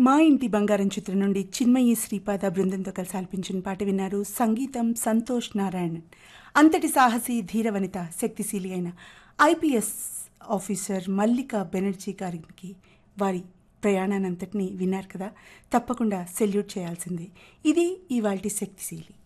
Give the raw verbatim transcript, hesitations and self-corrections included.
మా ఇంటి బంగారం చిత్రం నుండి చిన్మయి శ్రీపాద బృందంతో కలిసి ఆలపించిన పాట విన్నారు. సంగీతం సంతోష్ నారాయణన్. అంతటి సాహసి ధీరవనిత శక్తిశీలి అయిన ఐపీఎస్ ఆఫీసర్ మల్లికా బెనర్జీ గారికి వారి ప్రయాణానంతటినీ విన్నారు కదా, తప్పకుండా సెల్యూట్ చేయాల్సిందే. ఇది ఇవాల్టి శక్తిశీలి.